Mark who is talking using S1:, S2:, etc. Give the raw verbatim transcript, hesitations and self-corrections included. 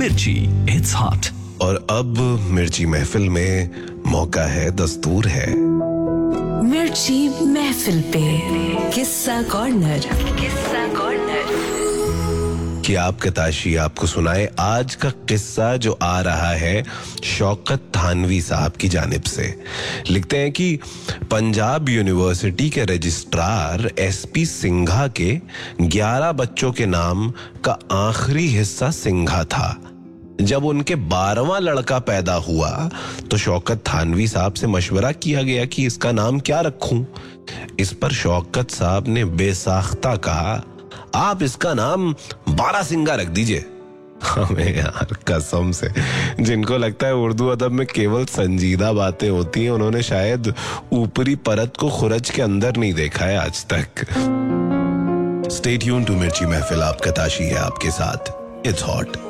S1: मिर्ची, it's hot.
S2: और अब मिर्ची महफिल में मौका है, दस्तूर है
S3: मिर्ची महफिल पे किस्सा कॉर्नर। किस्सा कॉर्नर
S2: कि आपके ताशी आपको सुनाए आज का किस्सा जो आ रहा है शौकत थानवी साहब की जानिब से। लिखते हैं कि पंजाब यूनिवर्सिटी के रजिस्ट्रार एसपी सिंघा के ग्यारह बच्चों के नाम का आखिरी हिस्सा सिंघा था। जब उनके बारहवां लड़का पैदा हुआ तो शौकत थानवी साहब से मशवरा किया गया कि इसका नाम क्या रखूं। इस पर शौकत साहब ने बेसाख्ता कहा, आप इसका नाम बारह सिंघा रख दीजिए। हमें यार कसम से, जिनको लगता है उर्दू अदब में केवल संजीदा बातें होती हैं, उन्होंने शायद ऊपरी परत को खुरच के अंदर नहीं देखा है आज तक। स्टे ट्यून टू मिर्ची महफिल, आपका ताशी है आपके साथ। It's hot.